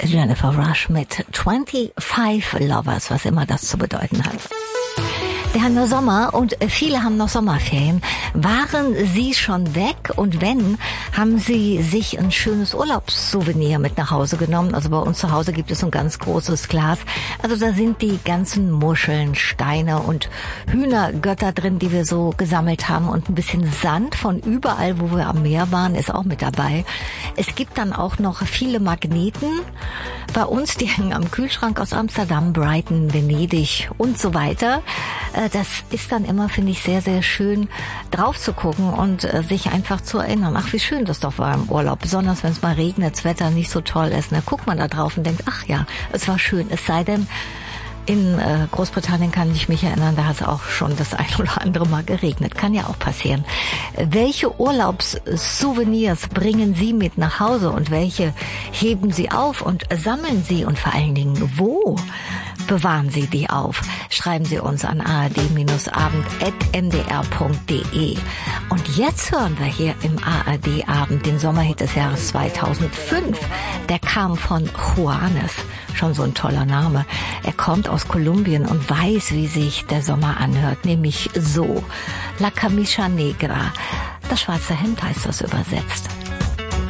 Jennifer Rush mit 25 Lovers, was immer das zu bedeuten hat. Wir haben nur Sommer und viele haben noch Sommerferien. Waren Sie schon weg? Und wenn, haben Sie sich ein schönes Urlaubssouvenir mit nach Hause genommen? Also bei uns zu Hause gibt es ein ganz großes Glas. Also da sind die ganzen Muscheln, Steine und Hühnergötter drin, die wir so gesammelt haben. Und ein bisschen Sand von überall, wo wir am Meer waren, ist auch mit dabei. Es gibt dann auch noch viele Magneten bei uns, die hängen am Kühlschrank aus Amsterdam, Brighton, Venedig und so weiter. Das ist dann immer, finde ich, sehr, sehr schön drauf zu gucken und sich einfach zu erinnern. Ach, wie schön das doch war im Urlaub. Besonders wenn es mal regnet, das Wetter nicht so toll ist. Da guckt man da drauf und denkt, ach ja, es war schön. Es sei denn, in Großbritannien kann ich mich erinnern, da hat es auch schon das ein oder andere Mal geregnet. Kann ja auch passieren. Welche Urlaubssouvenirs bringen Sie mit nach Hause und welche heben Sie auf und sammeln Sie und vor allen Dingen wo bewahren Sie die auf? Schreiben Sie uns an ard-abend@ndr.de. Und jetzt hören wir hier im ARD-Abend den Sommerhit des Jahres 2005. Der kam von Juanes. Schon so ein toller Name. Er kommt aus Kolumbien und weiß, wie sich der Sommer anhört, nämlich so. La Camisa Negra. Das schwarze Hemd heißt das übersetzt.